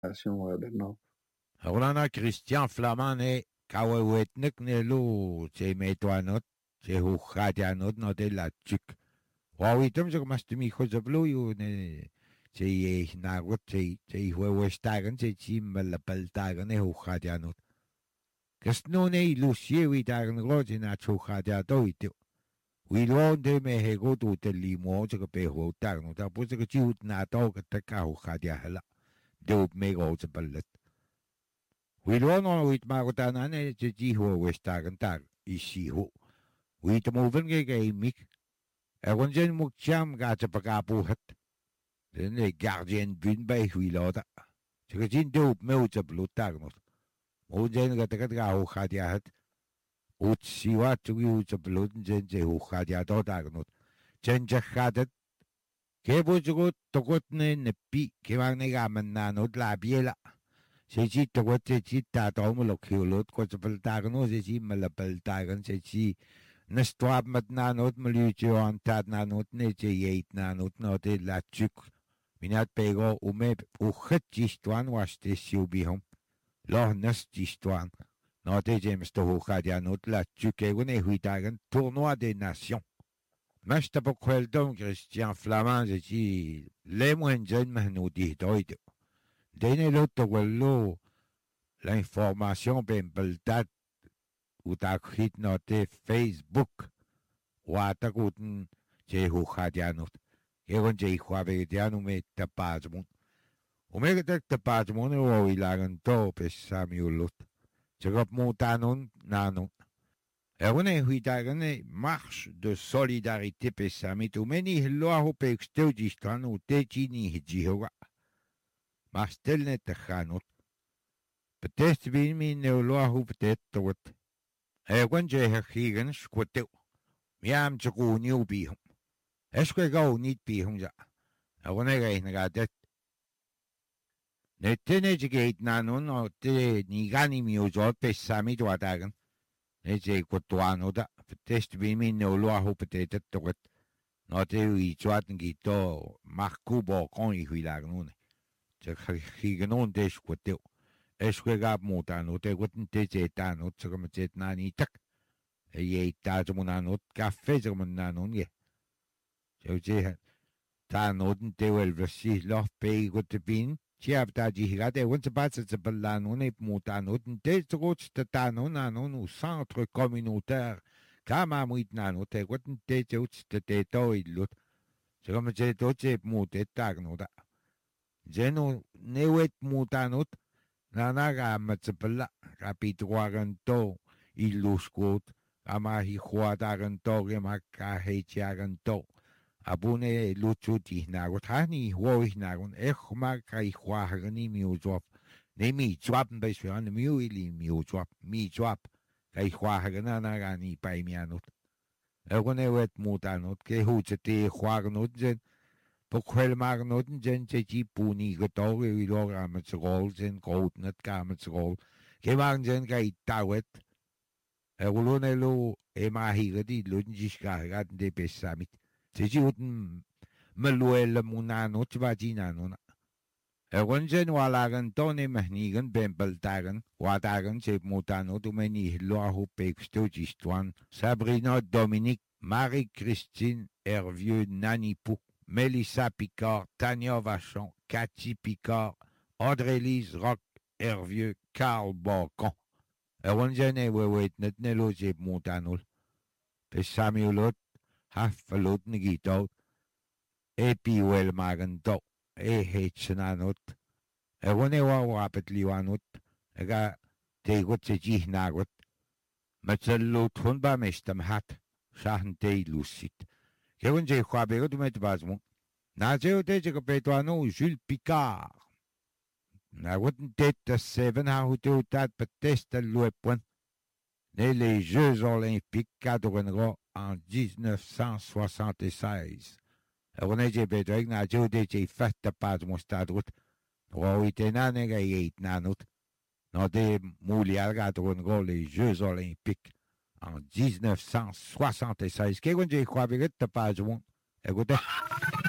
Bernard. Rolana Christian Flamand ne kawawetnik ne lu che metuanot che hukadianot no de la chuk. Wawitum so mastumi khozablu yu ne che ye nagot che huestagan che chimel peltagan ne hukadianot. Kasno ne lusie dagan roje na chukadiado itu. We learned de me hego tu te limo che pe ho dagan ta pu che chiut na to ka ta hukadiala. De me go che ballet. Wilon wit magotanan e ji ho westagan tag isi ho. Wit moven ge mik. E wonjen muk cham ga te pakapu het. Den e gardien bun bij wilota. Ze gezien doop meute blutagnos. Mojen ga te ga ho gaat ja het. Ut siwa tu u te bluten jen je ho gaat ja do dagnot. Jen je gaat het. Ke bo jugo togot ne pi ke wang ne ga men na no la biela. Se ci togot se ci ta to mo lo kiolot ko te peltagno se ci me la peltagan se ci Nestwab met nanot melutje aan tat nanot netje jeet nanot not de la chuk. Minat pego ume uchet jistwan was de siubihom. Loh nes jistwan. Not de James to hokadia not la chuk egon e huitagan tournoi des nations. Mesta pokweldom Christian Flamand je ci le mwenjen mahnoudi doido. Dene lotto quello l'information ben beltat utakrit note Facebook watakuten je hukadianut egon je huavedianu me tapazmun umega tak tapazmun o ilagan to pesamiulut jagap mutanon nanon egon e huidagan e marche de solidarité pesamit umeni loaho pexteudistan u tejini hijihoga mastelne tachanut Petest bin mi neoloahu petetowat Egon je hechigen squatel. Miam tjaku new bihum. Esque go niet bihum ja. Egon ege gadet. Netene jigate nanon o te nigani miozot pesami tuatagan. Nete quatuano da. Test bimi neoloa petetet toget. Note ui tuaten gito marcubo con i huilagnon. Tjachigenon de squatel. Esque gab mutano te goten te jetano tsagam jetnani tak ye tajumunano cafe jamunanon ye so je tanoden te wel versi lof pe got bin chiab ta ji gade won bat se balano ne mutanoden te trots te tanon anon au centre communautaire kama muitnano te goten te jots te toilut tsagam je toche mutet tagnoda jeno newet mutanot Nanaga matzapala, capituaganto, illuscot, amahihuadaganto, gemakahechiaganto. Abune luchuti nagot, hani huoihnagon, echma kaihuahagani miuzwap. Ne mi zwappen bij zwan, miuili miuzwap, mi zwap. Kaihuahagananagani paimianot. Egone wet mutanot, ke huchete huaganot zen. Pokwel magnoten jen tjeji puni getoge wilor met rol zen groot net kamet rol. Gewang jen gai tawet. Ulonelo ema higadi lunjis gagat de besamit. Tjeji uten meluel munano tjvajinano. Jen walagan tone mahnigan bembeltagan. Wadagan se mutano dumeni loaho pekstojistwan. Sabrina Dominique Marie-Christine Hervieux Nanipou. Mélissa Picard, Tania Vachon, Cathy Picard, Audrey-Lise Roch, Hervieux, Carl Balcon. Ewonjene wewet net neloje montanul. Pesamiulot, hafalot nigitot, epi wel maganto, hetsenanot. Ewonewa wapet liwanot, ega tegot se jihnagot. Metselot hunba mestam hat, shahante lucit. Kevin J. Huabego du met basmo. Na zeo te je petuano Jules Picard. Na wouldn't date the 7 how to that peteste l'ouepon. Les Jeux olympiques cadrenero en 1976. On est je bedoig na zeo te je feste pasmo stadrut. Roitena nega yeit nanut. No de moulial cadrenero les Jeux olympiques. En 1976. Kijk, want je gaat weer uit de paas, écoutez.